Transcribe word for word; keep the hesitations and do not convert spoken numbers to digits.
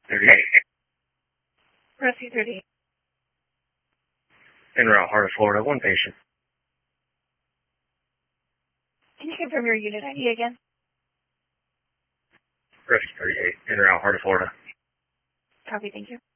thirty-eight. Rescue thirty-eight. En route, Heart of Florida, one patient. Can you confirm your unit I D again? Rescue thirty-eight. En route, Heart of Florida. Copy, thank you.